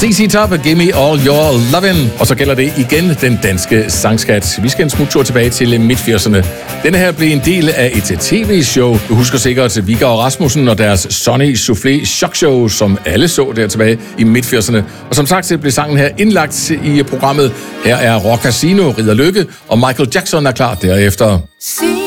CC Top, Give Me All Your Lovin'. Og så gælder det igen den danske sangskat. Vi skal en smuttur tilbage til midt-80'erne. Denne her blev en del af et tv-show. Du husker sikkert Vigga og Rasmussen og deres Sonny Soufflé Show, som alle så der tilbage i midt-80'erne. Og som sagt, blev sangen her indlagt i programmet. Her er Rock Casino, Ridder Lykke, og Michael Jackson er klar derefter.